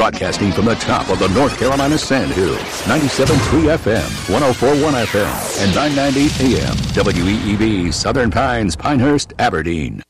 Broadcasting from the top of the North Carolina Sand Hills. 97.3 FM, 104.1 FM, and 990 AM. WEEB, Southern Pines, Pinehurst, Aberdeen.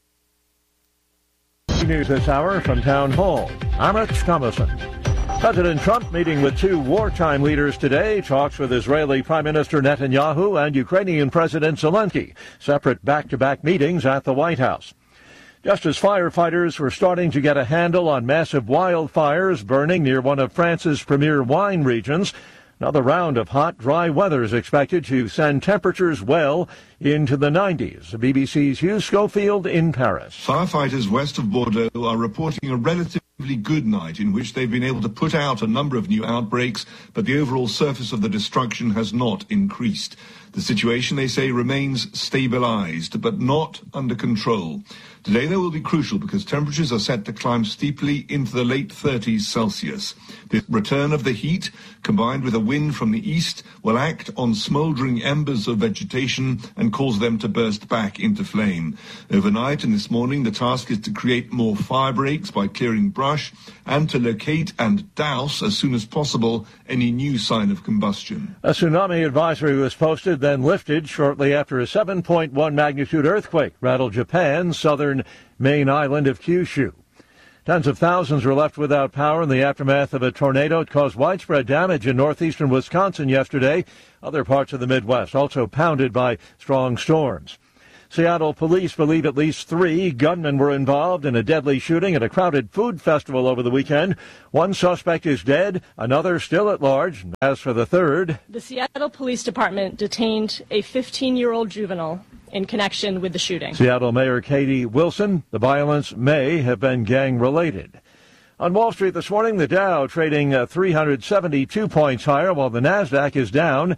News this hour from Town Hall. I'm Rich Thomason. President Trump meeting with two wartime leaders today. Talks with Israeli Prime Minister Netanyahu and Ukrainian President Zelensky. Separate back-to-back meetings at the White House. Just as firefighters were starting to get a handle on massive wildfires burning near one of France's premier wine regions, another round of hot, dry weather is expected to send temperatures well into the 90s. BBC's Hugh Schofield in Paris. Firefighters west of Bordeaux are reporting a relatively good night in which they've been able to put out a number of new outbreaks, but the overall surface of the destruction has not increased. The situation, they say, remains stabilized, but not under control. Today they will be crucial because temperatures are set to climb steeply into the late 30s Celsius. The return of the heat, combined with a wind from the east, will act on smouldering embers of vegetation and cause them to burst back into flame. Overnight and this morning, the task is to create more fire breaks by clearing brush and to locate and douse as soon as possible any new sign of combustion. A tsunami advisory was posted, then lifted shortly after a 7.1 magnitude earthquake rattled Japan's southern main island of Kyushu. Tens of thousands were left without power in the aftermath of a tornado. It caused widespread damage in northeastern Wisconsin yesterday. Other parts of the Midwest also pounded by strong storms. Seattle police believe at least 3 gunmen were involved in a deadly shooting at a crowded food festival over the weekend. One suspect is dead, another still at large. As for the third, the Seattle Police Department detained a 15-year-old juvenile in connection with the shooting. Seattle Mayor Katie Wilson, the violence may have been gang-related. On Wall Street this morning, the Dow trading 372 points higher, while the Nasdaq is down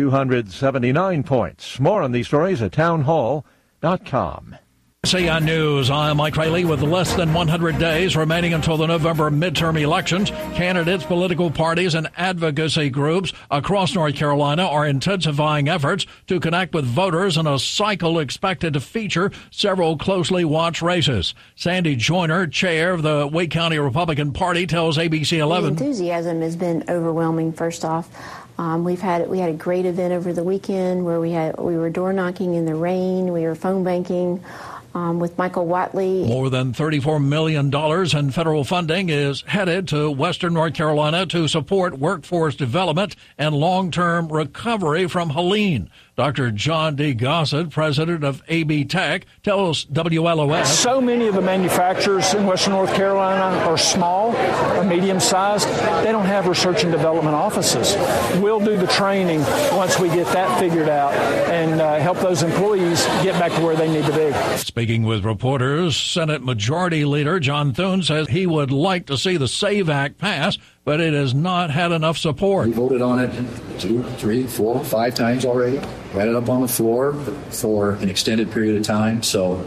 279 points. More on these stories at townhall.com. CN News, I'm Mike Rayleigh. With less than 100 days remaining until the November midterm elections, candidates, political parties, and advocacy groups across North Carolina are intensifying efforts to connect with voters in a cycle expected to feature several closely watched races. Sandy Joyner, chair of the Wake County Republican Party, tells ABC 11. The enthusiasm has been overwhelming, first off. We had a great event over the weekend where we were door knocking in the rain, we were phone banking with Michael Watley. More than $34 million in federal funding is headed to Western North Carolina to support workforce development and long-term recovery from Helene. Dr. John D. Gossett, president of AB Tech, tells WLOS. So many of the manufacturers in Western North Carolina are small or medium-sized. They don't have research and development offices. We'll do the training once we get that figured out and help those employees get back to where they need to be. Speaking with reporters, Senate Majority Leader John Thune says he would like to see the SAVE Act pass, but it has not had enough support. We voted on it 2, 3, 4, 5 times already. We had it up on the floor for an extended period of time. So,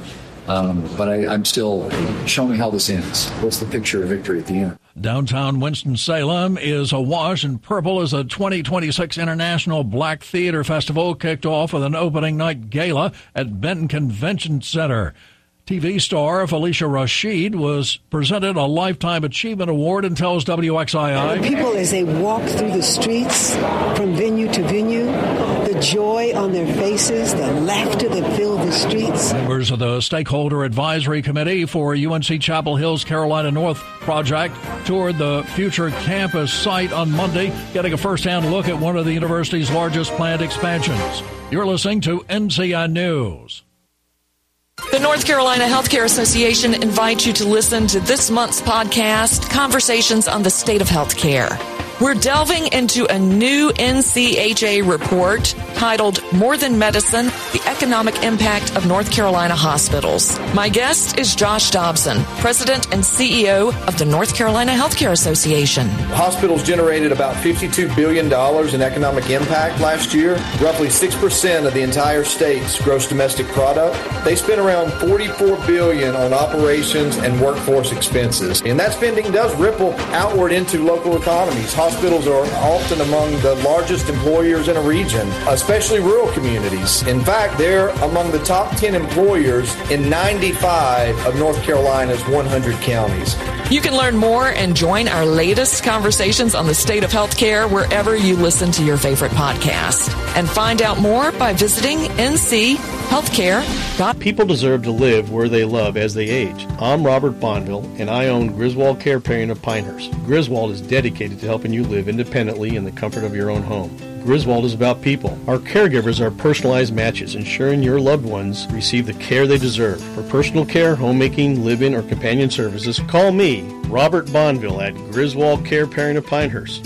but I'm still showing how this ends. What's the picture of victory at the end? Downtown Winston-Salem is awash in purple as the 2026 International Black Theater Festival kicked off with an opening night gala at Benton Convention Center. TV star Felicia Rashid was presented a Lifetime Achievement Award and tells WXII. People, as they walk through the streets from venue to venue, the joy on their faces, the laughter that filled the streets. Members of the Stakeholder Advisory Committee for UNC Chapel Hill's Carolina North project toured the future campus site on Monday, getting a first-hand look at one of the university's largest planned expansions. You're listening to NCN News. The North Carolina Healthcare Association invites you to listen to this month's podcast, Conversations on the State of Healthcare. We're delving into a new NCHA report titled More Than Medicine, the Economic Impact of North Carolina Hospitals. My guest is Josh Dobson, President and CEO of the North Carolina Healthcare Association. Hospitals generated about $52 billion in economic impact last year, roughly 6% of the entire state's gross domestic product. They spent around $44 billion on operations and workforce expenses. And that spending does ripple outward into local economies. Hospitals are often among the largest employers in a region, especially rural communities. In fact, they're among the top 10 employers in 95 of North Carolina's 100 counties. You can learn more and join our latest conversations on the state of healthcare wherever you listen to your favorite podcast. And find out more by visiting nchealthcare.com. People deserve to live where they love as they age. I'm Robert Bonville, and I own Griswold Care Paring of Pinehurst. Griswold is dedicated to helping you live independently in the comfort of your own home. Griswold is about people. Our caregivers are personalized matches, ensuring your loved ones receive the care they deserve. For personal care, homemaking, live-in, or companion services, call me, Robert Bonville, at Griswold Care Paring of Pinehurst,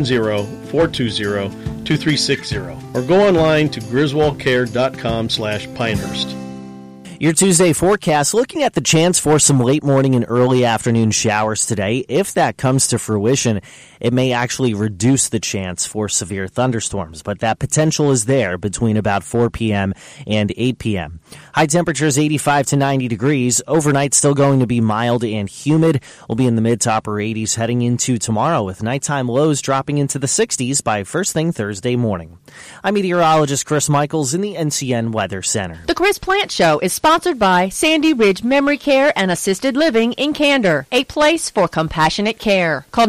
910-420-2360, or go online to griswoldcare.com/Pinehurst. Your Tuesday forecast, looking at the chance for some late morning and early afternoon showers today. If that comes to fruition, it may actually reduce the chance for severe thunderstorms, but that potential is there between about 4 p.m. and 8 p.m. High temperatures 85 to 90 degrees. Overnight still going to be mild and humid. We'll be in the mid to upper 80s heading into tomorrow, with nighttime lows dropping into the 60s by first thing Thursday morning. I'm meteorologist Chris Michaels in the NCN Weather Center. The Chris Plant Show is sponsored by Sandy Ridge Memory Care and Assisted Living in Candor, a place for compassionate care. Call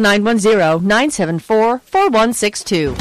910-974-4162.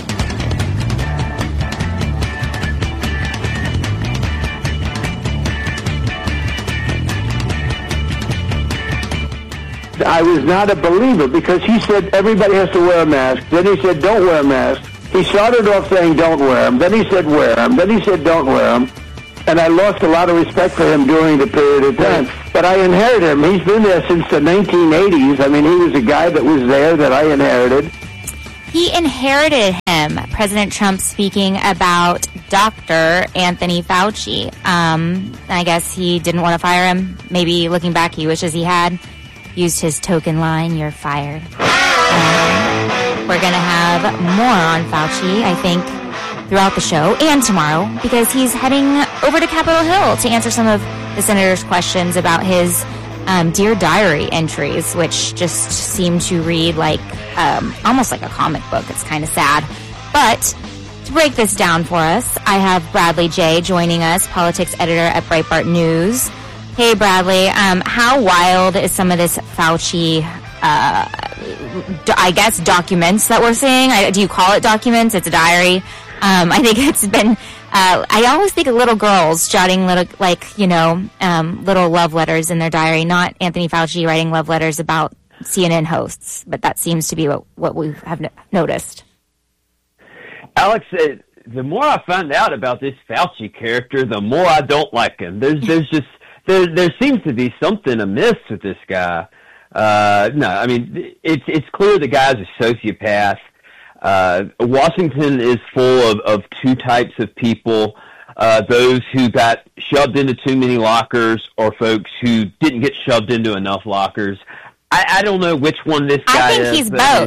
I was not a believer because he said everybody has to wear a mask. Then he said don't wear a mask. He started off saying don't wear them. Then he said wear them. Then he said don't wear them. And I lost a lot of respect for him during the period of time. But I inherited him. He's been there since the 1980s. I mean, he was a guy that was there that I inherited. He inherited him, President Trump speaking about Dr. Anthony Fauci. I guess he didn't want to fire him. Maybe looking back, he wishes he had used his token line, "You're fired." We're going to have more on Fauci, I think, throughout the show and tomorrow, because he's heading over to Capitol Hill to answer some of the senator's questions about his Dear Diary entries, which just seem to read like almost like a comic book. It's kind of sad. But to break this down for us, I have Bradley Jay joining us, politics editor at Breitbart News. Hey, Bradley, how wild is some of this Fauci, I guess, documents that we're seeing? Do you call it documents? It's a diary. I think it's been, I always think of little girls jotting little, little love letters in their diary, not Anthony Fauci writing love letters about CNN hosts, but that seems to be what we have noticed. Alex, the more I find out about this Fauci character, the more I don't like him. There seems to be something amiss with this guy. No, I mean, it's clear the guy's a sociopath. Washington is full of two types of people, those who got shoved into too many lockers or folks who didn't get shoved into enough lockers. I don't know which one this guy is. I think he's both.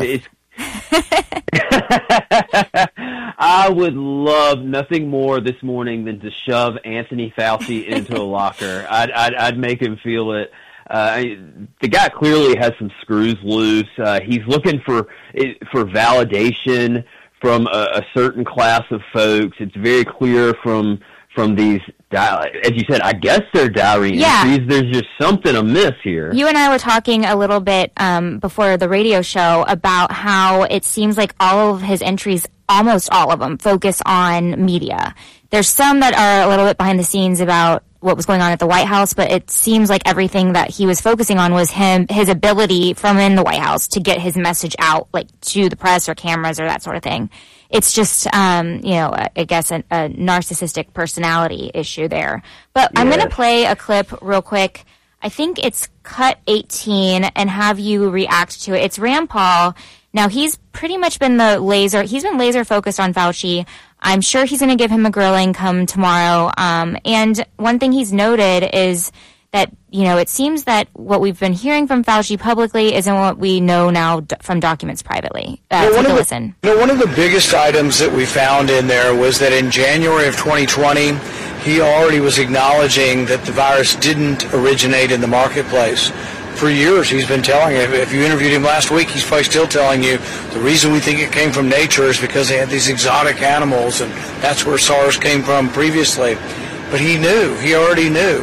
I would love nothing more this morning than to shove Anthony Fauci into a locker. I'd make him feel it. The guy clearly has some screws loose. He's looking for validation from a certain class of folks. It's very clear from these, as you said, I guess they're diary entries. There's just something amiss here. You and I were talking a little bit before the radio show about how it seems like all of his entries, almost all of them, focus on media. There's some that are a little bit behind the scenes about what was going on at the White House, but it seems like everything that he was focusing on was his ability from in the White House to get his message out, like to the press or cameras or that sort of thing. It's just, I guess a narcissistic personality issue there. But I'm going to play a clip real quick. I think it's cut 18 and have you react to it. It's Rand Paul. Now, he's pretty much been he's been laser focused on Fauci. I'm sure he's going to give him a grilling come tomorrow. And one thing he's noted is that, it seems that what we've been hearing from Fauci publicly isn't what we know now from documents privately. Listen. One of the biggest items that we found in there was that in January of 2020, he already was acknowledging that the virus didn't originate in the marketplace. For years, he's been telling you, if you interviewed him last week, he's probably still telling you the reason we think it came from nature is because they had these exotic animals, and that's where SARS came from previously. But he already knew.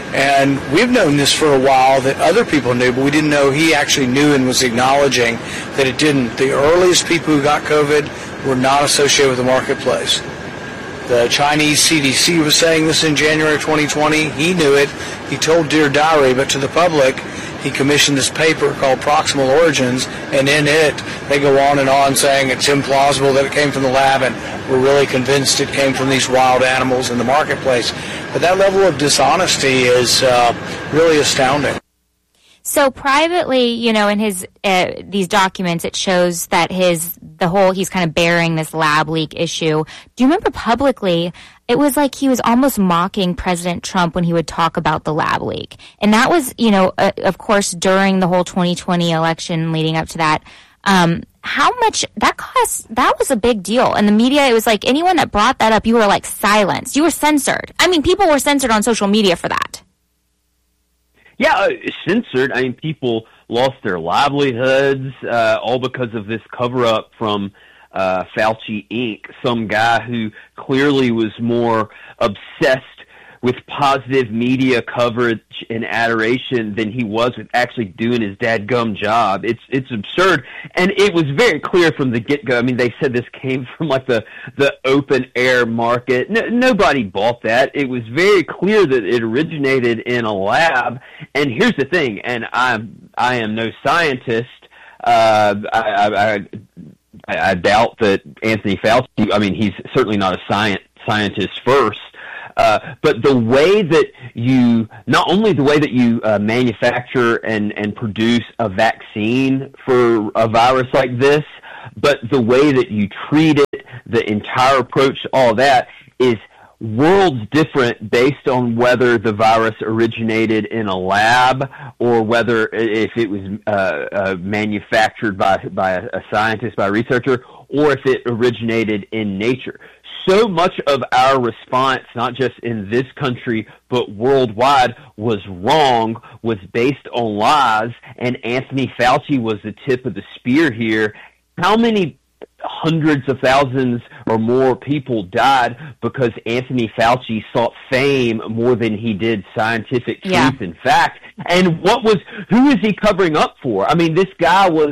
And we've known this for a while, that other people knew, but we didn't know he actually knew and was acknowledging that it didn't. The earliest people who got COVID were not associated with the marketplace. The Chinese CDC was saying this in January of 2020. He knew it. He told Dear Diary, but to the public, he commissioned this paper called Proximal Origins, and in it, they go on saying it's implausible that it came from the lab, and we're really convinced it came from these wild animals in the marketplace. But that level of dishonesty is really astounding. So privately, in his these documents, it shows that he's kind of bearing this lab leak issue. Do you remember publicly, it was like he was almost mocking President Trump when he would talk about the lab leak. And that was, of course, during the whole 2020 election leading up to that. How much that cost? That was a big deal. And the media, it was like anyone that brought that up, you were like silenced. You were censored. I mean, people were censored on social media for that. Yeah, censored. I mean, people lost their livelihoods all because of this cover-up from Fauci Inc., some guy who clearly was more obsessed with positive media coverage and adoration than he was with actually doing his dadgum job. It's absurd, and it was very clear from the get-go. I mean, they said this came from like the open-air market. Nobody bought that. It was very clear that it originated in a lab. And here's the thing, and I am no scientist. I doubt that Anthony Fauci, I mean, he's certainly not a scientist first. But the way that not only the way that you manufacture and produce a vaccine for a virus like this, but the way that you treat it, the entire approach, all that is worlds different based on whether the virus originated in a lab or whether if it was manufactured by a scientist, by a researcher, or if it originated in nature. So much of our response, not just in this country, but worldwide, was wrong, was based on lies, and Anthony Fauci was the tip of the spear here. How many hundreds of thousands or more people died because Anthony Fauci sought fame more than he did scientific truth and fact? And who is he covering up for? I mean, this guy was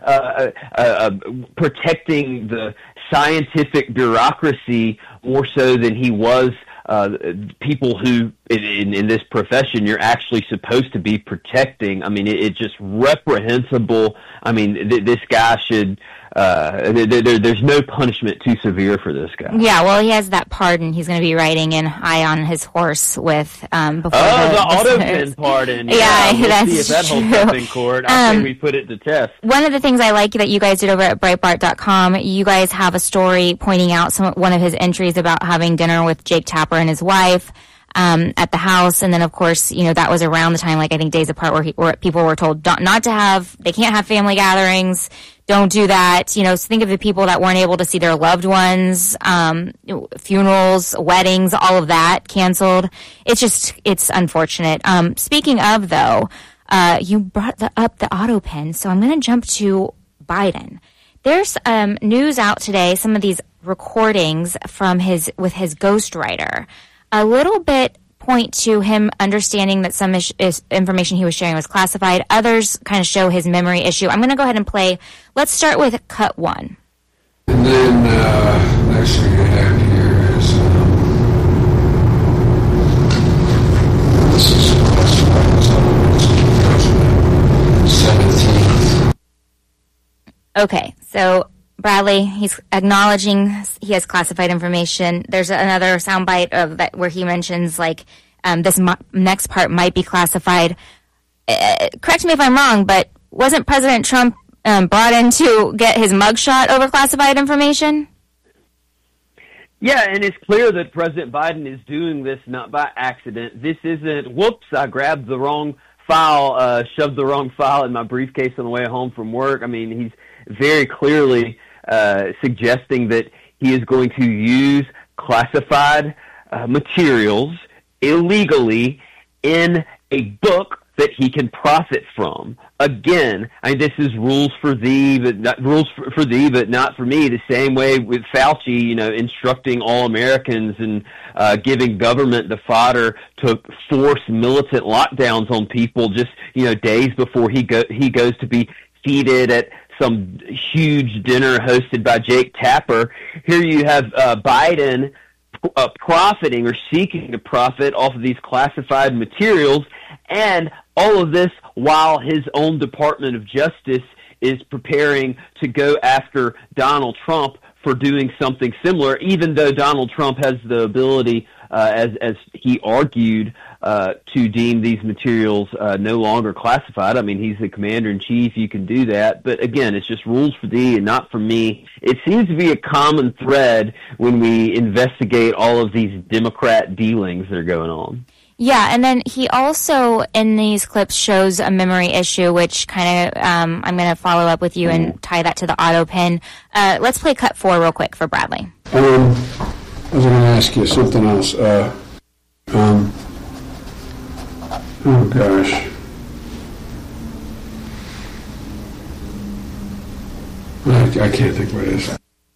protecting the scientific bureaucracy more so than he was people who, in this profession, you're actually supposed to be protecting. I mean, it's just reprehensible. I mean, this guy should. There's no punishment too severe for this guy. Yeah, well, he has that pardon. He's going to be riding in high on his horse with before the auto pen pardon. Yeah, we'll that's see if that true. holds up in court. I think we put it to test. One of the things I like that you guys did over at Breitbart.com, you guys have a story pointing out one of his entries about having dinner with Jake Tapper and his wife at the house, and then of course, that was around the time, like I think days apart, where people were told they can't have family gatherings. Don't do that. So think of the people that weren't able to see their loved ones, funerals, weddings, all of that canceled. It's unfortunate. Speaking of, though, you brought up the auto pen, so I'm going to jump to Biden. There's news out today, some of these recordings with his ghostwriter. A little bit point to him understanding that some information he was sharing was classified. Others kind of show his memory issue. I'm going to go ahead and play. Let's start with cut one. And then next thing you have here is this is classified as 17th. Okay, so Bradley, he's acknowledging he has classified information. There's another soundbite of that where he mentions this next part might be classified. Correct me if I'm wrong, but wasn't President Trump brought in to get his mugshot over classified information? Yeah, and it's clear that President Biden is doing this not by accident. This isn't, whoops, I grabbed the wrong file, shoved the wrong file in my briefcase on the way home from work. I mean, he's very clearly suggesting that he is going to use classified materials illegally in a book that he can profit from. Again, this is rules for thee, but not for me. The same way with Fauci, instructing all Americans and giving government the fodder to force militant lockdowns on people just days before he goes to be seated at some huge dinner hosted by Jake Tapper. Here you have Biden profiting or seeking to profit off of these classified materials, and all of this while his own Department of Justice is preparing to go after Donald Trump for doing something similar, even though Donald Trump has the ability, as he argued, to deem these materials no longer classified. I mean, he's the commander-in-chief. You can do that. But again, it's just rules for thee and not for me. It seems to be a common thread when we investigate all of these Democrat dealings that are going on. Yeah, and then he also, in these clips, shows a memory issue, which kind of, I'm going to follow up with you and tie that to the auto pin. Let's play cut 4 real quick for Bradley. I was going to ask you something else. Oh, gosh. I can't think what it is.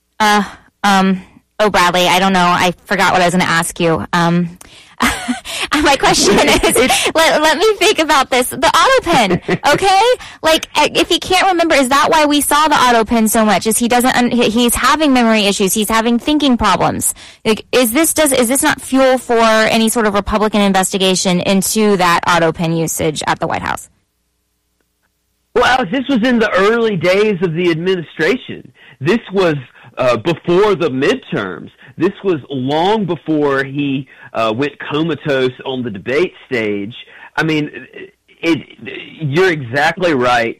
Oh, Bradley, I don't know. I forgot what I was going to ask you. My question is, let me think about this. The auto pen, okay? Like, if he can't remember, is that why we saw the auto pen so much? Is he's having memory issues? He's having thinking problems. Like, is this not fuel for any sort of Republican investigation into that auto pen usage at the White House? Well, Alex, this was in the early days of the administration. This was before the midterms. This was long before he went comatose on the debate stage. I mean, you're exactly right.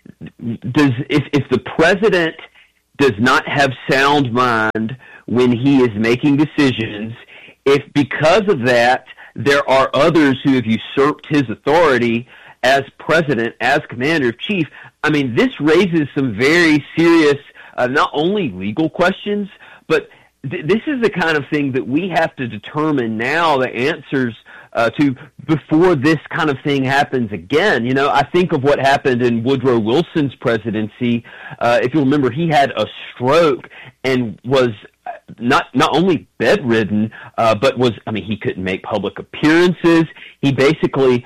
If the president does not have sound mind when he is making decisions, if because of that there are others who have usurped his authority as president, as commander-in-chief, I mean, this raises some very serious, not only legal questions, but this is the kind of thing that we have to determine now the answers to before this kind of thing happens again. I think of what happened in Woodrow Wilson's presidency. If you remember, he had a stroke and was not only bedridden, but he couldn't make public appearances. He basically,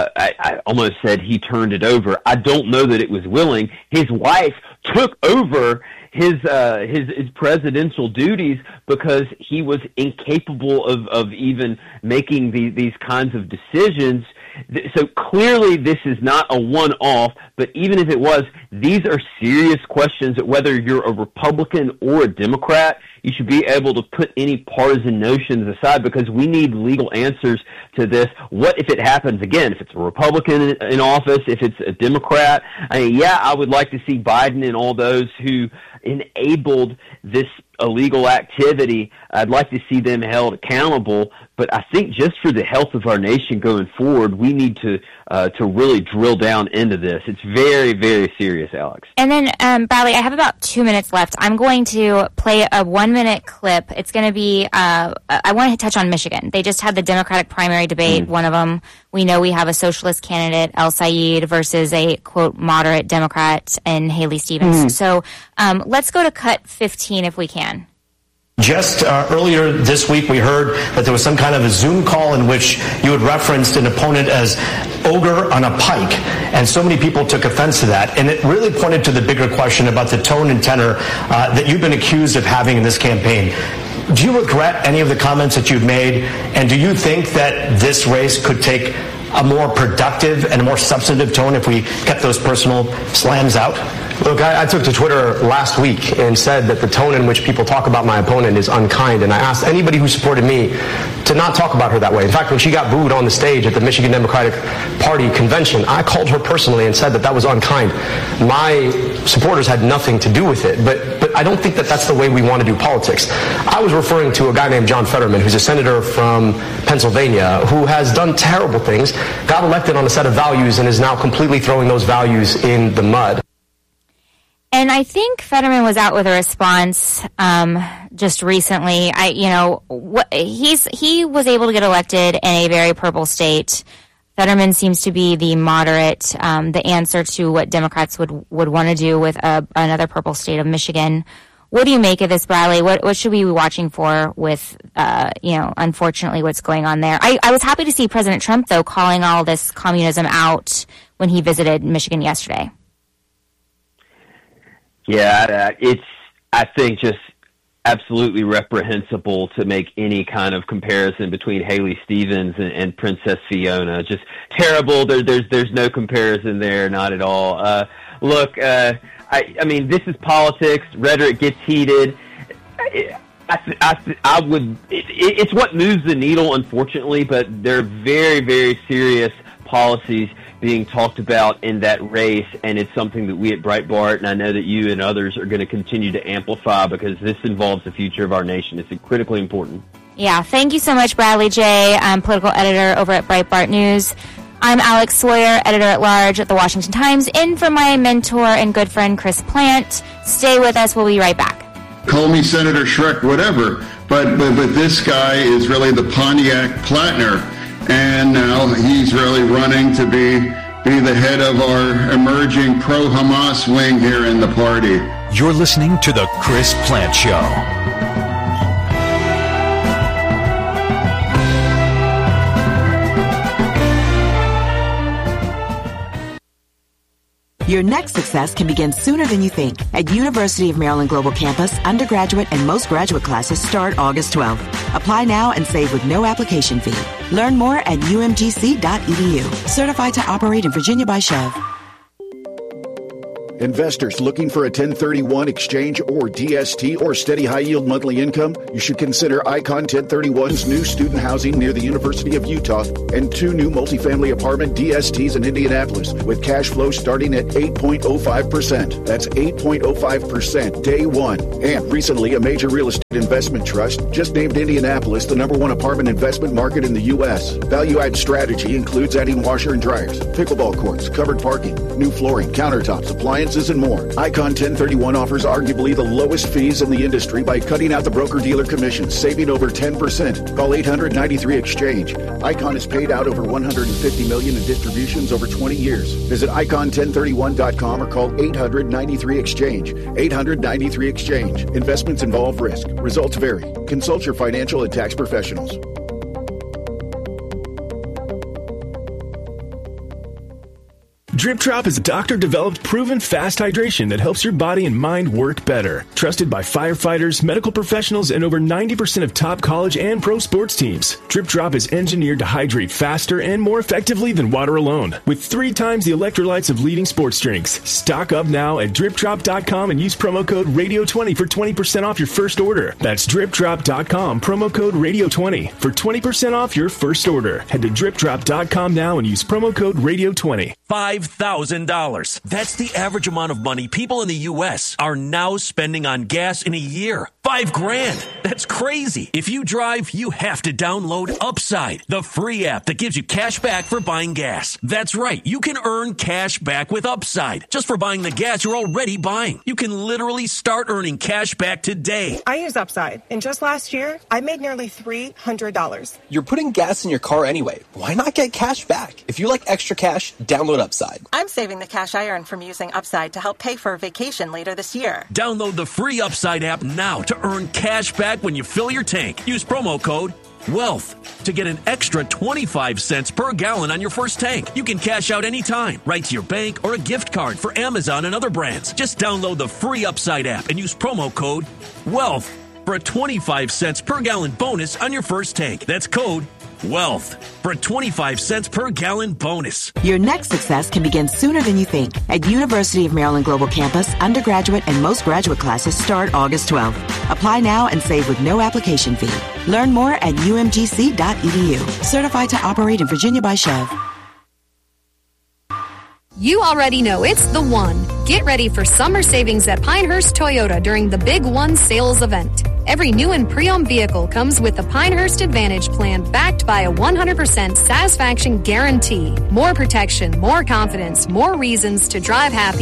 I almost said he turned it over. I don't know that it was willing. His wife took over his presidential duties because he was incapable of even making these kinds of decisions. So clearly this is not a one-off, but even if it was, these are serious questions that whether you're a Republican or a Democrat, you should be able to put any partisan notions aside because we need legal answers to this. What if it happens again? If it's a Republican in office, if it's a Democrat? I would like to see Biden and all those who enabled this illegal activity. I'd like to see them held accountable, but I think just for the health of our nation going forward, we need to really drill down into this. It's very, very serious, Alex. And then, Bradley, I have about 2 minutes left. I'm going to play a 1-minute clip. It's going to be, I want to touch on Michigan. They just had the Democratic primary debate, one of them. We know we have a socialist candidate, El Sayed, versus a, quote, moderate Democrat in Haley Stevens. So let's go to cut 15 if we can. Just earlier this week, we heard that there was some kind of a Zoom call in which you had referenced an opponent as ogre on a pike, and so many people took offense to that. And it really pointed to the bigger question about the tone and tenor that you've been accused of having in this campaign. Do you regret any of the comments that you've made, and do you think that this race could take a more productive and a more substantive tone if we kept those personal slams out? Look, I took to Twitter last week and said that the tone in which people talk about my opponent is unkind, and I asked anybody who supported me to not talk about her that way. In fact, when she got booed on the stage at the Michigan Democratic Party convention, I called her personally and said that was unkind. My supporters had nothing to do with it, but I don't think that that's the way we want to do politics. I was referring to a guy named John Fetterman, who's a senator from Pennsylvania, who has done terrible things, got elected on a set of values, and is now completely throwing those values in the mud. And I think Fetterman was out with a response just recently. He was able to get elected in a very purple state. Fetterman seems to be the moderate, the answer to what Democrats would want to do with another purple state of Michigan. What do you make of this, Bradley? What should we be watching for with, unfortunately what's going on there? I was happy to see President Trump, though, calling all this communism out when he visited Michigan yesterday. Yeah, it's, I think, just absolutely reprehensible to make any kind of comparison between Haley Stevens and Princess Fiona. Just terrible. There's no comparison there, not at all. Look, I mean, this is politics. Rhetoric gets heated. It's what moves the needle, unfortunately, but there are very, very serious policies being talked about in that race, and it's something that we at Breitbart, and I know that you and others are going to continue to amplify because this involves the future of our nation. It's critically important. Yeah, thank you so much, Bradley Jay. I'm political editor over at Breitbart News. I'm Alex Sawyer, editor-at-large at The Washington Times, in for my mentor and good friend Chris Plant. Stay with us. We'll be right back. Call me Senator Shrek, whatever, but this guy is really the Pontiac Platner. And now he's really running to be the head of our emerging pro-Hamas wing here in the party. You're listening to The Chris Plant Show. Your next success can begin sooner than you think. At University of Maryland Global Campus, undergraduate and most graduate classes start August 12th. Apply now and save with no application fee. Learn more at umgc.edu. Certified to operate in Virginia by Chev. Investors looking for a 1031 exchange or DST or steady high-yield monthly income? You should consider Icon 1031's new student housing near the University of Utah and 2 new multifamily apartment DSTs in Indianapolis with cash flow starting at 8.05%. That's 8.05% day one. And recently, a major real estate investment trust just named Indianapolis the #1 apartment investment market in the U.S. Value-add strategy includes adding washer and dryers, pickleball courts, covered parking, new flooring, countertops, appliances, and more. Icon 1031 offers arguably the lowest fees in the industry by cutting out the broker-dealer commissions, saving over 10%. Call 800-93-EXCHANGE. Icon has paid out over $150 million in distributions over 20 years. Visit icon1031.com or call 800-93-EXCHANGE. 800-93-EXCHANGE. Investments involve risk. Results vary. Consult your financial and tax professionals. Drip Drop is a doctor-developed, proven fast hydration that helps your body and mind work better. Trusted by firefighters, medical professionals, and over 90% of top college and pro sports teams. Drip Drop is engineered to hydrate faster and more effectively than water alone. With 3 times the electrolytes of leading sports drinks. Stock up now at DripDrop.com and use promo code Radio20 for 20% off your first order. That's DripDrop.com, promo code Radio20 for 20% off your first order. Head to DripDrop.com now and use promo code Radio20. $5,000. That's the average amount of money people in the U.S. are now spending on gas in a year. $5,000. That's crazy. If you drive, you have to download Upside, the free app that gives you cash back for buying gas. That's right. You can earn cash back with Upside just for buying the gas you're already buying. You can literally start earning cash back today. I use Upside, and just last year, I made nearly $300. You're putting gas in your car anyway. Why not get cash back? If you like extra cash, download Upside. I'm saving the cash I earn from using Upside to help pay for a vacation later this year. Download the free Upside app now to earn cash back when you fill your tank. Use promo code WEALTH to get an extra 25 cents per gallon on your first tank. You can cash out anytime, right to your bank or a gift card for Amazon and other brands. Just download the free Upside app and use promo code WEALTH for a 25 cents per gallon bonus on your first tank. That's code WEALTH for a 25 cents per gallon bonus. Your next success can begin sooner than you think. At University of Maryland Global Campus, undergraduate and most graduate classes start August 12th. Apply now and save with no application fee. Learn more at umgc.edu. Certified to operate in Virginia by Chev. You already know it's the one. Get ready for summer savings at Pinehurst Toyota during the Big One sales event. Every new and pre-owned vehicle comes with the Pinehurst Advantage plan backed by a 100% satisfaction guarantee. More protection, more confidence, more reasons to drive happy.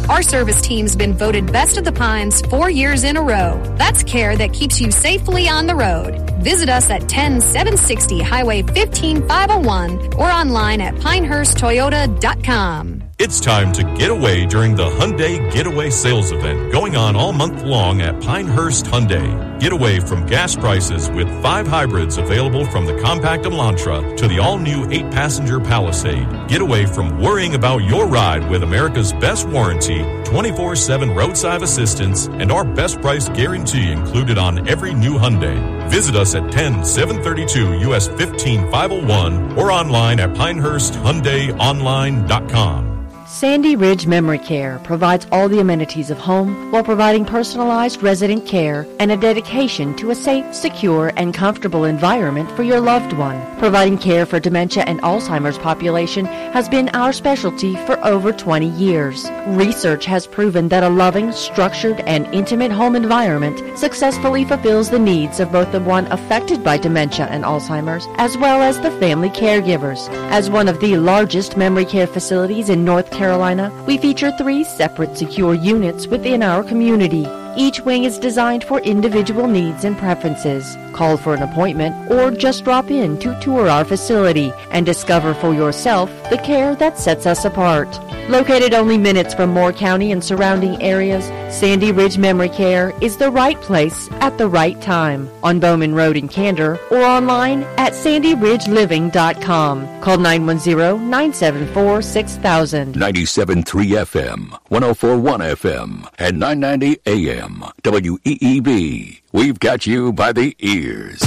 Our service team's been voted Best of the Pines 4 years in a row. That's care that keeps you safely on the road. Visit us at 10760 Highway 15501 or online at pinehursttoyota.com. It's time to get away during the Hyundai Getaway Sales Event going on all month long at Pinehurst Hyundai. Get away from gas prices with 5 hybrids available from the compact Elantra to the all-new 8-passenger Palisade. Get away from worrying about your ride with America's best warranty, 24/7 roadside assistance, and our best price guarantee included on every new Hyundai. Visit us at 10732 US 15501 or online at PinehurstHyundaiOnline.com. Sandy Ridge Memory Care provides all the amenities of home while providing personalized resident care and a dedication to a safe, secure, and comfortable environment for your loved one. Providing care for dementia and Alzheimer's population has been our specialty for over 20 years. Research has proven that a loving, structured, and intimate home environment successfully fulfills the needs of both the one affected by dementia and Alzheimer's as well as the family caregivers. As one of the largest memory care facilities in North Carolina, we feature 3 separate secure units within our community. Each wing is designed for individual needs and preferences. Call for an appointment or just drop in to tour our facility and discover for yourself the care that sets us apart. Located only minutes from Moore County and surrounding areas, Sandy Ridge Memory Care is the right place at the right time on Bowman Road in Candor or online at sandyridgeliving.com. Call 910-974-6000. 97.3 FM, 104.1 FM, and 990 AM. WEEB. We've got you by the ears.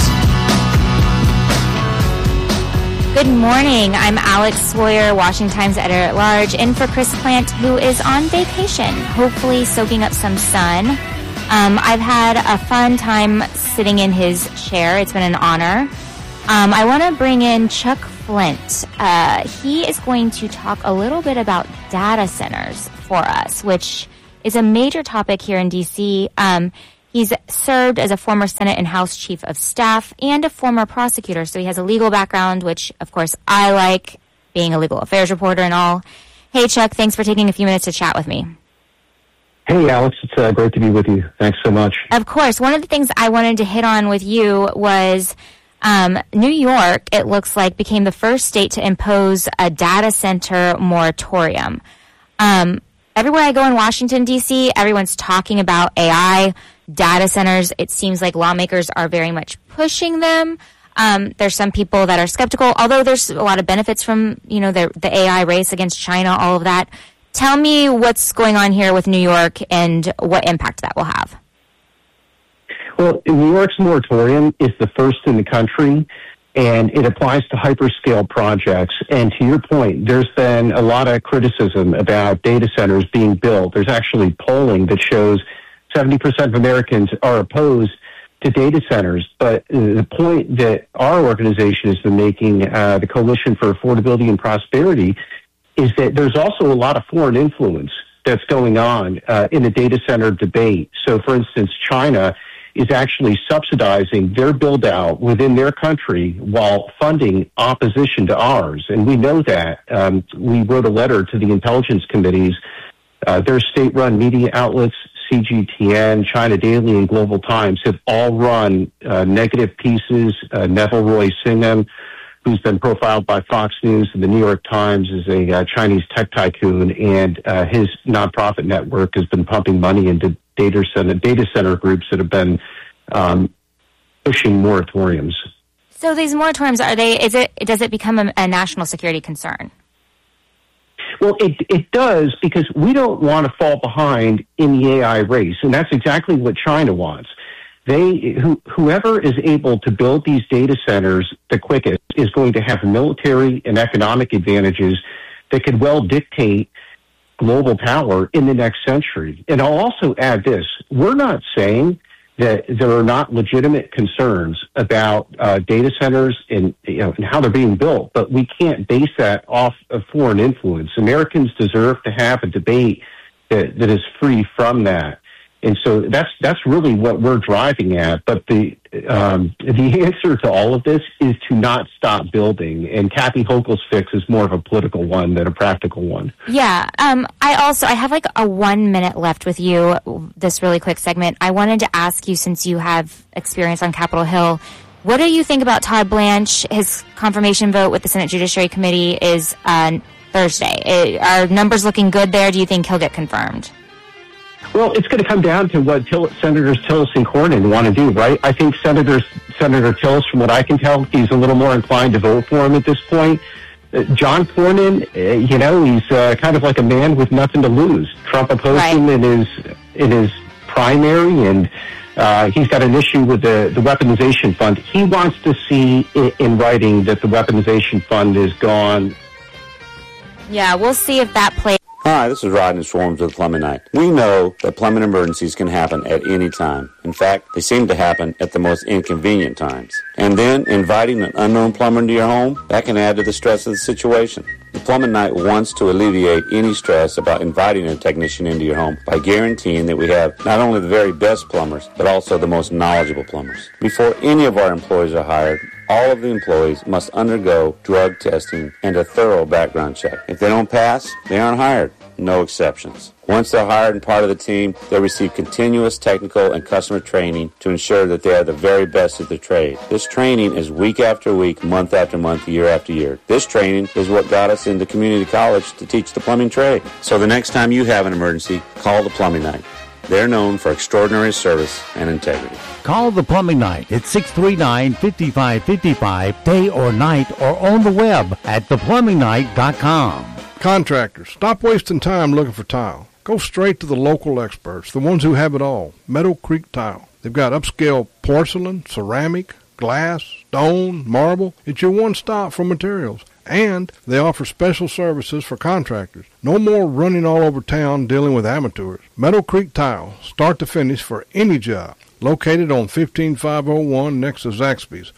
Good morning. I'm Alex Sawyer, Washington Times editor-at-large, in for Chris Plant, who is on vacation, hopefully soaking up some sun. I've had a fun time sitting in his chair. It's been an honor. I want to bring in Chuck Flint. He is going to talk a little bit about data centers for us, which is a major topic here in D.C. He's served as a former Senate and House Chief of Staff and a former prosecutor, so he has a legal background, which, of course, I like, being a legal affairs reporter and all. Hey, Chuck, thanks for taking a few minutes to chat with me. Hey, Alex, it's great to be with you. Thanks so much. Of course. One of the things I wanted to hit on with you was New York, it looks like, became the first state to impose a data center moratorium. Everywhere I go in Washington, D.C., everyone's talking about AI, data centers. It seems like lawmakers are very much pushing them. There's some people that are skeptical, although there's a lot of benefits from, the AI race against China, all of that. Tell me what's going on here with New York and what impact that will have. Well, New York's moratorium is the first in the country, and it applies to hyperscale projects. And to your point, there's been a lot of criticism about data centers being built. There's actually polling that shows 70% of Americans are opposed to data centers. But the point that our organization has been making, the Coalition for Affordability and Prosperity, is that there's also a lot of foreign influence that's going on in the data center debate. So, for instance, China is actually subsidizing their build-out within their country while funding opposition to ours. And we know that. We wrote a letter to the intelligence committees. Their state-run media outlets, CGTN, China Daily, and Global Times, have all run negative pieces. Neville Roy Singham, who's been profiled by Fox News and the New York Times, is a Chinese tech tycoon, and his nonprofit network has been pumping money into data center groups that have been pushing moratoriums. So these moratoriums, does it become a national security concern? Well, it does, because we don't want to fall behind in the AI race, and that's exactly what China wants. Whoever is able to build these data centers the quickest is going to have military and economic advantages that could well dictate global power in the next century. And I'll also add this. We're not saying that there are not legitimate concerns about data centers and how they're being built, but we can't base that off of foreign influence. Americans deserve to have a debate that is free from that. And so that's really what we're driving at. But the the answer to all of this is to not stop building. And Kathy Hochul's fix is more of a political one than a practical one. Yeah. I have like a 1 minute left with you, this really quick segment. I wanted to ask you, since you have experience on Capitol Hill, what do you think about Todd Blanche? His confirmation vote with the Senate Judiciary Committee is Thursday. Are numbers looking good there? Do you think he'll get confirmed? Well, it's going to come down to what Senators Tillis and Cornyn want to do, right? I think Senator Tillis, from what I can tell, he's a little more inclined to vote for him at this point. John Cornyn, he's kind of like a man with nothing to lose. Trump opposed him in his primary, and he's got an issue with the weaponization fund. He wants to see in writing that the weaponization fund is gone. Yeah, we'll see if that plays. Hi, this is Rodney Swarms with Plumbing Night. We know that plumbing emergencies can happen at any time. In fact, they seem to happen at the most inconvenient times. And then inviting an unknown plumber into your home, that can add to the stress of the situation. The Plumbing Night wants to alleviate any stress about inviting a technician into your home by guaranteeing that we have not only the very best plumbers, but also the most knowledgeable plumbers. Before any of our employees are hired, all of the employees must undergo drug testing and a thorough background check. If they don't pass, they aren't hired. No exceptions. Once they're hired and part of the team, they receive continuous technical and customer training to ensure that they are the very best at their trade. This training is week after week, month after month, year after year. This training is what got us into community college to teach the plumbing trade. So the next time you have an emergency, call the Plumbing Night. They're known for extraordinary service and integrity. Call the Plumbing Night at 639-5555, day or night, or on the web at theplumbingnight.com. Contractors, stop wasting time looking for tile. Go straight to the local experts, the ones who have it all. Meadow Creek Tile. They've got upscale porcelain, ceramic, glass, stone, marble. It's your one stop for materials. And they offer special services for contractors. No more running all over town dealing with amateurs. Meadow Creek Tile, start to finish for any job. Located on 15501 next to Zaxby's.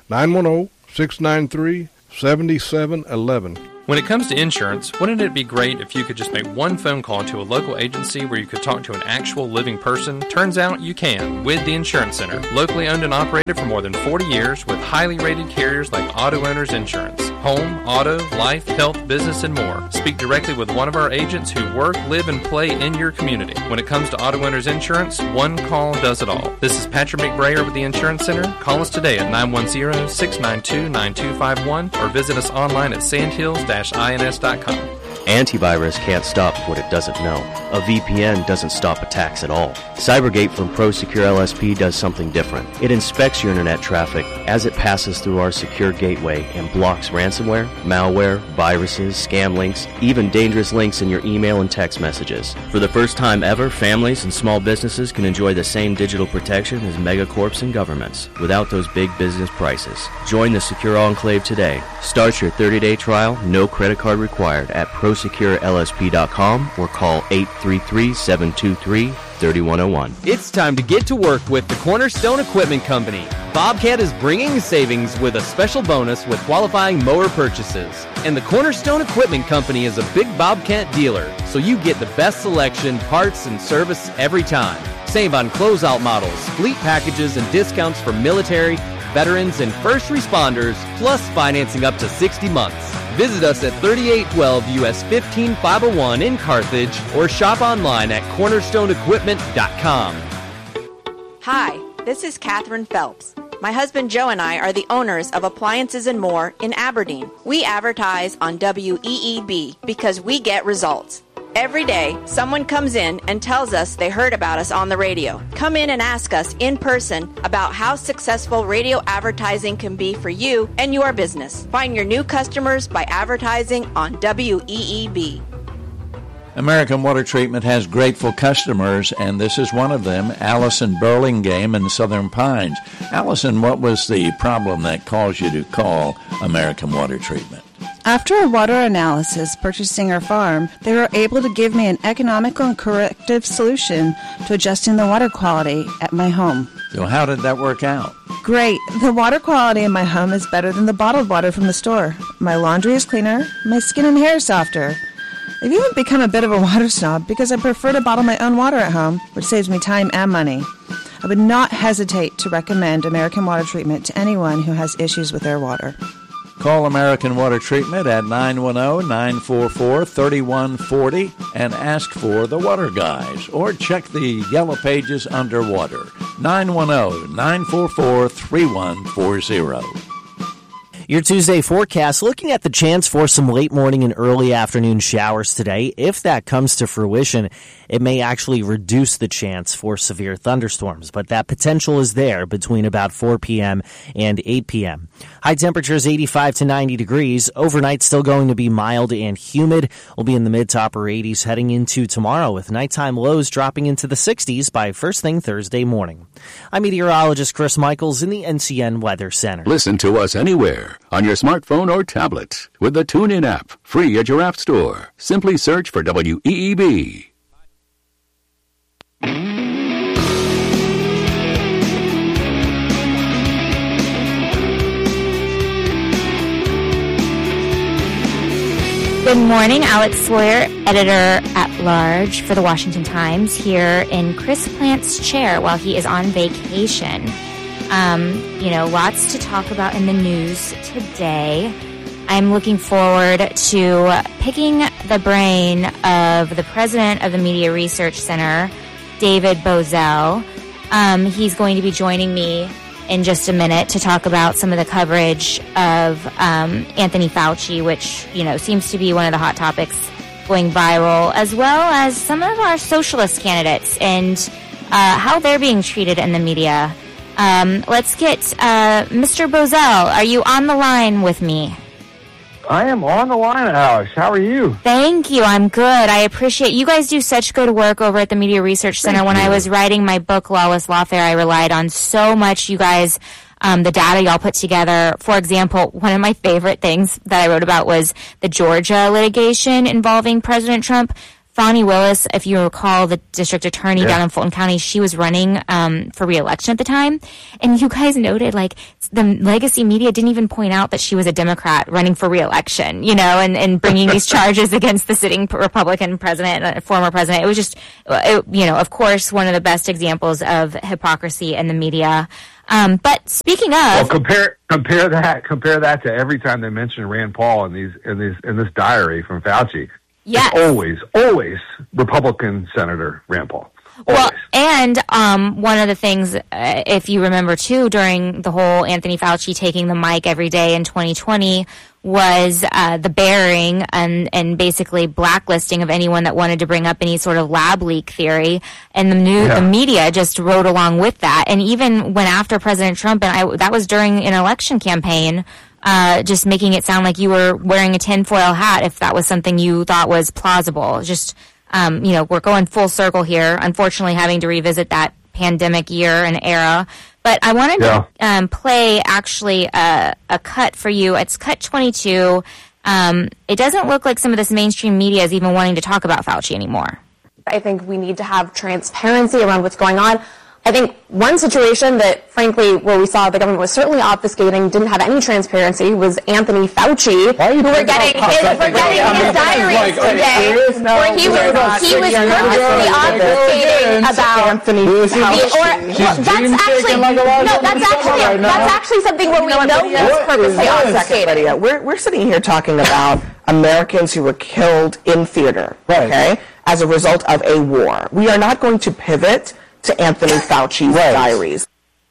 910-693-7711. When it comes to insurance, wouldn't it be great if you could just make one phone call to a local agency where you could talk to an actual living person? Turns out you can with the Insurance Center. Locally owned and operated for more than 40 years with highly rated carriers like Auto Owners Insurance. Home, auto, life, health, business, and more. Speak directly with one of our agents who work, live, and play in your community. When it comes to Auto Owners Insurance, one call does it all. This is Patrick McBrayer with the Insurance Center. Call us today at 910-692-9251 or visit us online at sandhills-ins.com. Antivirus can't stop what it doesn't know. A VPN doesn't stop attacks at all. Cybergate from ProSecure LSP does something different. It inspects your internet traffic as it passes through our secure gateway and blocks ransomware, malware, viruses, scam links, even dangerous links in your email and text messages. For the first time ever, families and small businesses can enjoy the same digital protection as megacorps and governments without those big business prices. Join the Secure Enclave today. Start your 30-day trial, no credit card required at ProSecureLSP.com or call 833-723-3101. It's time to get to work with the Cornerstone Equipment Company. Bobcat is bringing savings with a special bonus with qualifying mower purchases. And the Cornerstone Equipment Company is a big Bobcat dealer, so you get the best selection, parts, and service every time. Save on closeout models, fleet packages, and discounts for military, veterans, and first responders, plus financing up to 60 months. Visit us at 3812 US 15501 in Carthage or shop online at cornerstoneequipment.com. Hi, this is Catherine Phelps. My husband Joe and I are the owners of Appliances and More in Aberdeen. We advertise on WEEB because we get results. Every day, someone comes in and tells us they heard about us on the radio. Come in and ask us in person about how successful radio advertising can be for you and your business. Find your new customers by advertising on WEEB. American Water Treatment has grateful customers, and this is one of them, Allison Burlingame in Southern Pines. Allison, what was the problem that caused you to call American Water Treatment? After a water analysis purchasing our farm, they were able to give me an economical and corrective solution to adjusting the water quality at my home. So how did that work out? Great. The water quality in my home is better than the bottled water from the store. My laundry is cleaner, my skin and hair is softer. I've even become a bit of a water snob because I prefer to bottle my own water at home, which saves me time and money. I would not hesitate to recommend American Water Treatment to anyone who has issues with their water. Call American Water Treatment at 910-944-3140 and ask for the Water Guys, or check the Yellow Pages underwater. 910-944-3140. Your Tuesday forecast, looking at the chance for some late morning and early afternoon showers today. If that comes to fruition, it may actually reduce the chance for severe thunderstorms, but that potential is there between about 4 p.m. and 8 p.m. High temperatures 85 to 90 degrees. Overnight still going to be mild and humid. We'll be in the mid to upper 80s heading into tomorrow, with nighttime lows dropping into the 60s by first thing Thursday morning. I'm meteorologist Chris Michaels in the NCN Weather Center. Listen to us anywhere on your smartphone or tablet with the TuneIn app, free at your app store. Simply search for WEEB. Good morning, Alex Sawyer, editor-at-large for the Washington Times, here in Chris Plant's chair while he is on vacation. Lots to talk about in the news today. I'm looking forward to picking the brain of the president of the Media Research Center, David Bozell. He's going to be joining me in just a minute to talk about some of the coverage of Anthony Fauci, which, seems to be one of the hot topics going viral, as well as some of our socialist candidates and how they're being treated in the media. Let's get Mr. Bozell. Are you on the line with me? I am on the line, Alex. How are you? Thank you. I'm good. I appreciate you guys do such good work over at the Media Research Center. When I was writing my book, Lawless Lawfare, I relied on so much you guys, the data y'all put together. For example, one of my favorite things that I wrote about was the Georgia litigation involving President Trump. Fani Willis, if you recall, the district attorney down in Fulton County, she was running for re-election at the time. And you guys noted, the legacy media didn't even point out that she was a Democrat running for re-election, and bringing these charges against the sitting Republican president, former president. It was just, of course, one of the best examples of hypocrisy in the media. But speaking of, compare that to every time they mention Rand Paul in this diary from Fauci. Yes. It's always Republican Senator Rand Paul. Always. Well, and one of the things, if you remember too, during the whole Anthony Fauci taking the mic every day in 2020, was the bearing and basically blacklisting of anyone that wanted to bring up any sort of lab leak theory, and the media just rode along with that, and even went after President Trump, and that was during an election campaign. Just making it sound like you were wearing a tinfoil hat if that was something you thought was plausible. Just, we're going full circle here, unfortunately having to revisit that pandemic year and era. But I wanted to play actually a cut for you. It's cut 22. It doesn't look like some of this mainstream media is even wanting to talk about Fauci anymore. I think we need to have transparency around what's going on. I think one situation that, frankly, where we saw the government was certainly obfuscating, didn't have any transparency, was Anthony Fauci, who we're getting his diaries today, where he was purposely obfuscating about Anthony Fauci. That's actually something where we know he was purposely obfuscating. We're sitting here talking about Americans who were killed in theater, okay, as a result of a war. We are not going to pivot to Anthony Fauci's diaries.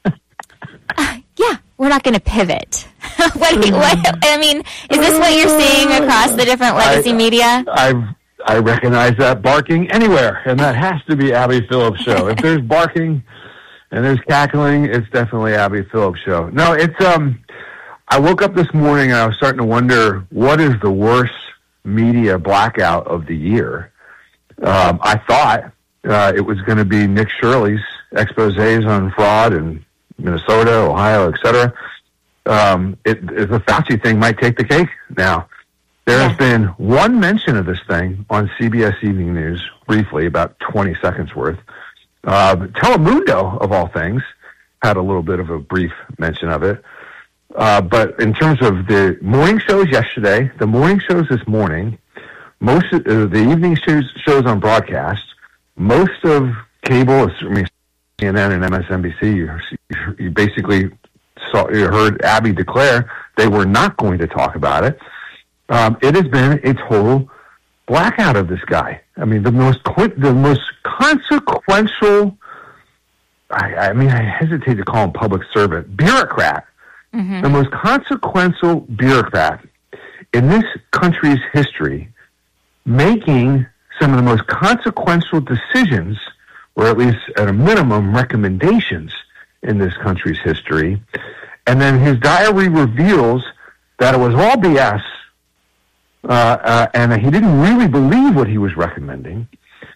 We're not going to pivot. Is this what you're seeing across the different legacy media? I recognize that barking anywhere, and that has to be Abby Phillips' show. If there's barking and there's cackling, it's definitely Abby Phillips' show. No, it's I woke up this morning and I was starting to wonder, what is the worst media blackout of the year? I thought it was going to be Nick Shirley's exposés on fraud in Minnesota, Ohio, etc. The Fauci thing might take the cake now. There has been one mention of this thing on CBS Evening News, briefly, about 20 seconds worth. Telemundo, of all things, had a little bit of a brief mention of it. But in terms of the morning shows yesterday, the morning shows this morning, most of the evening shows on broadcast, most of cable, CNN and MSNBC, you basically you heard Abby declare they were not going to talk about it. It has been a total blackout of this guy. I mean, the most consequential, I hesitate to call him public servant, bureaucrat, the most consequential bureaucrat in this country's history, making some of the most consequential decisions, or at least at a minimum recommendations in this country's history. And then his diary reveals that it was all BS, and that he didn't really believe what he was recommending.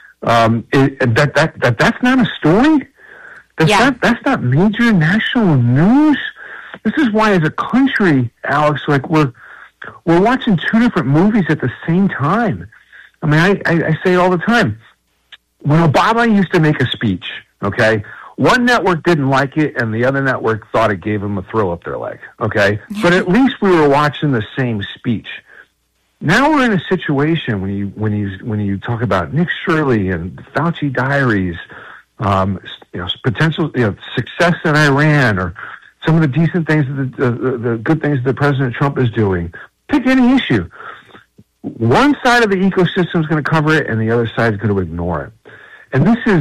That's not a story. That's not major national news. This is why, as a country, Alex, like we're watching two different movies at the same time. I mean, I say all the time, when Obama used to make a speech, okay, one network didn't like it, and the other network thought it gave them a thrill up their leg, okay? But at least we were watching the same speech. Now we're in a situation when you talk about Nick Shirley and Fauci diaries, potential success in Iran, or some of the decent things, the good things that President Trump is doing. Pick any issue. One side of the ecosystem is going to cover it, and the other side is going to ignore it. And this is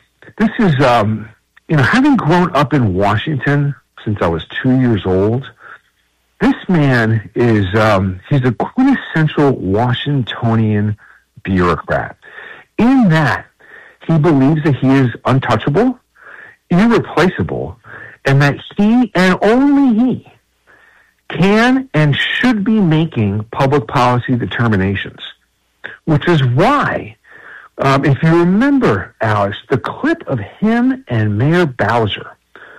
having grown up in Washington since I was 2 years old. This man is he's a quintessential Washingtonian bureaucrat. In that, he believes that he is untouchable, irreplaceable, and that he and only he can and should be making public policy determinations, which is why, if you remember, Alex, the clip of him and Mayor Bowser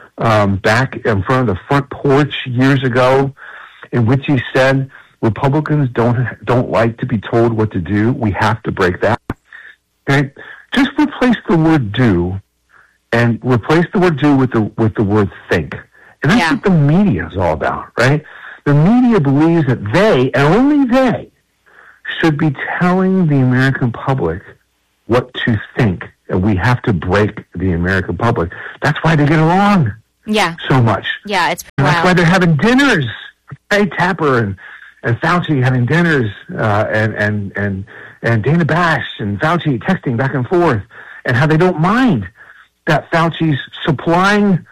back in front of the front porch years ago, in which he said, Republicans don't like to be told what to do. We have to break that. Okay, just replace the word "do" and replace the word "do" with the word "think," and that's what the media is all about, right? The media believes that they, and only they, should be telling the American public what to think, and we have to break the American public. That's why they get along so much. Yeah, it's and that's why they're having dinners. Right? Tapper and Fauci having dinners, and Dana Bash and Fauci texting back and forth, and how they don't mind that Fauci's supplying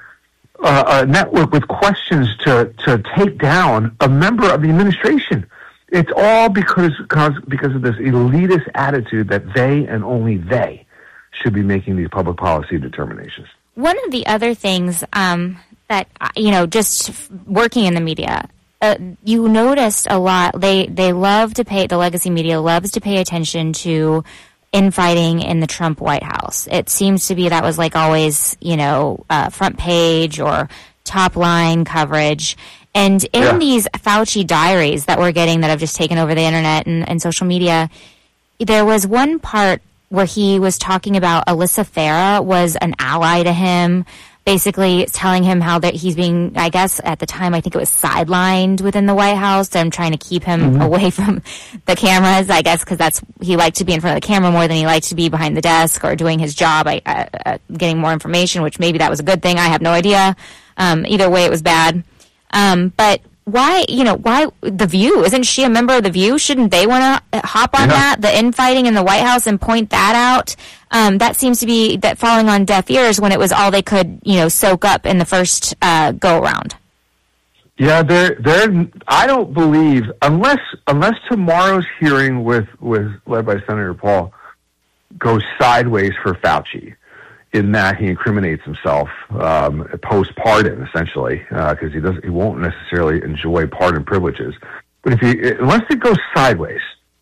a network with questions to take down a member of the administration. It's all because of this elitist attitude that they and only they should be making these public policy determinations. One of the other things that, just working in the media, you noticed a lot, they love to pay, the legacy media loves to pay attention to infighting in the Trump White House. It seems to be that was like always, front page or top line coverage. And in these Fauci diaries that we're getting that have just taken over the internet and social media, there was one part where he was talking about Alyssa Farah was an ally to him, basically telling him how that he's being, I guess at the time, I think it was sidelined within the White House and trying to keep him away from the cameras, I guess, because he liked to be in front of the camera more than he liked to be behind the desk or doing his job, getting more information, which maybe that was a good thing. I have no idea. Either way, it was bad. But why The View? Isn't she a member of The View? Shouldn't they want to hop on that, the infighting in the White House, and point that out? That seems to be that falling on deaf ears when it was all they could, soak up in the first go around. Yeah, they're. I don't believe unless tomorrow's hearing led by Senator Paul goes sideways for Fauci, in that he incriminates himself post-pardon, essentially, because he won't necessarily enjoy pardon privileges. But unless it goes sideways,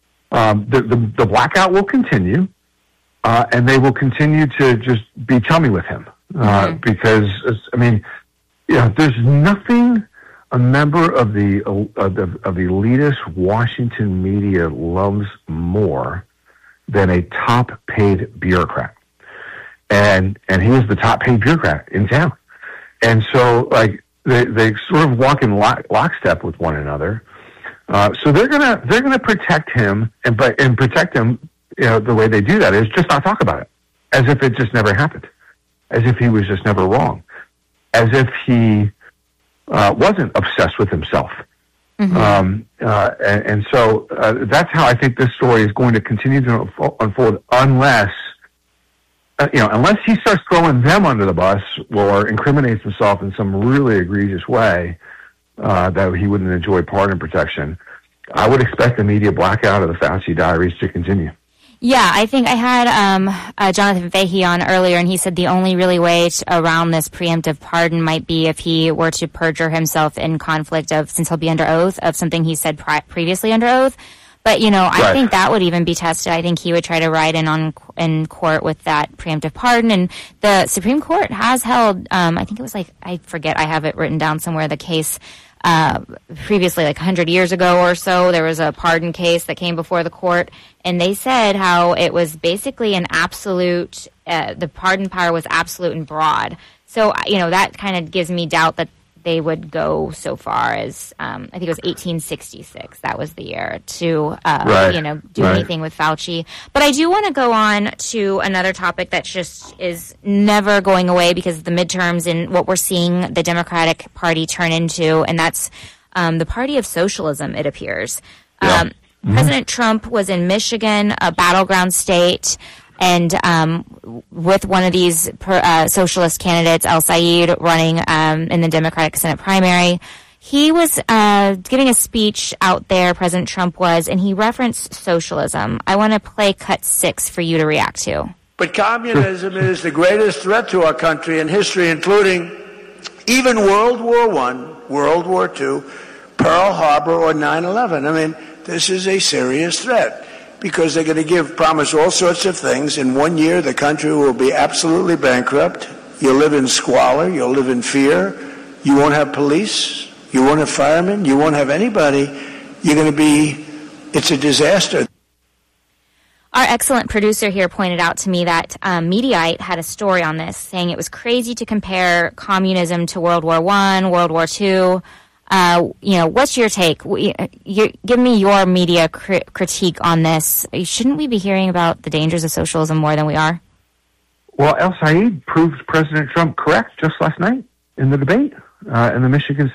the blackout will continue, and they will continue to just be chummy with him, because there's nothing a member of the elitist Washington media loves more than a top-paid bureaucrat. And he is the top paid bureaucrat in town. And so, they sort of walk in lockstep with one another. So they're gonna protect him and protect him, the way they do that is just not talk about it, as if it just never happened. as if he was just never wrong, as if he wasn't obsessed with himself. And so that's how I think this story is going to continue to unfold, unless unless he starts throwing them under the bus or incriminates himself in some really egregious way that he wouldn't enjoy pardon protection. I would expect the media blackout of the Fauci diaries to continue. Yeah, I think I had Jonathan Fahey on earlier, and he said the only really way around this preemptive pardon might be if he were to perjure himself in conflict of, since he'll be under oath, of something he said previously under oath. But, I think that would even be tested. I think he would try to ride in court with that preemptive pardon. And the Supreme Court has held, I think it was I forget, I have it written down somewhere, the case previously, 100 years ago or so, there was a pardon case that came before the court, and they said how it was basically an absolute, the pardon power was absolute and broad. So, that kind of gives me doubt that they would go so far as, I think it was 1866, that was the year, to, do anything with Fauci. But I do want to go on to another topic that just is never going away because of the midterms and what we're seeing the Democratic Party turn into, and that's the party of socialism, it appears. President Trump was in Michigan, a battleground state, and with one of these socialist candidates, El Said, running in the Democratic Senate primary, he was giving a speech out there, President Trump was, and he referenced socialism. I want to play cut 6 for you to react to. But communism is the greatest threat to our country in history, including even World War I, World War II, Pearl Harbor, or 9/11. I mean, this is a serious threat, because they're going to promise all sorts of things. In 1 year, the country will be absolutely bankrupt. You'll live in squalor. You'll live in fear. You won't have police. You won't have firemen. You won't have anybody. It's a disaster. Our excellent producer here pointed out to me that Mediaite had a story on this, saying it was crazy to compare communism to World War I, World War II. What's your take? Give me your media critique on this. Shouldn't we be hearing about the dangers of socialism more than we are? Well, El Said proved President Trump correct just last night in the debate in the Michigan